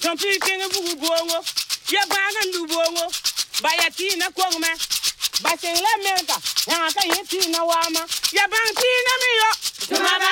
Don't be king of Bongo. Ya banga ndu bongo. Bayatina kwangme. Basing la meka. Yaka yetina wama. Ya bang tina miyo.